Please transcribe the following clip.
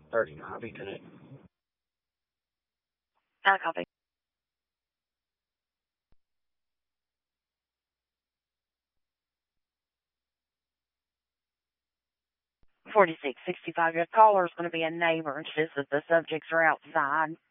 39 Lieutenant. I copy. 4665, your caller is going to be a neighbor and says that the subjects are outside.